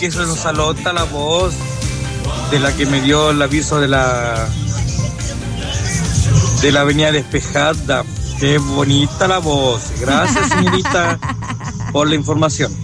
que eso nos alota la voz de la que me dio el aviso de la avenida despejada. Qué bonita la voz. Gracias, señorita, por la información.